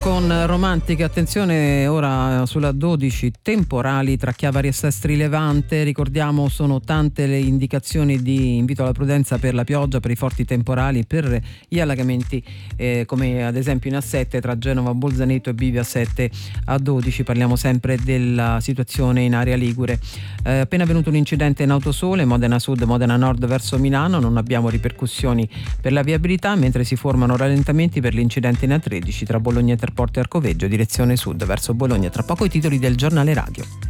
con Romantica. Attenzione ora sulla 12, temporali tra Chiavari e Sestri Levante. Ricordiamo, sono tante le indicazioni di invito alla prudenza per la pioggia, per i forti temporali, per gli allagamenti, come ad esempio in A7 tra Genova, Bolzaneto e Bivio A7 a 12. Parliamo sempre della situazione in area ligure. Appena avvenuto un incidente in Autosole, Modena Sud, Modena Nord verso Milano. Non abbiamo ripercussioni per la viabilità, mentre si formano rallentamenti per l'incidente in A13 tra Bologna Interporto e Arcoveggio, direzione sud verso Bologna. Tra poco i titoli del giornale radio.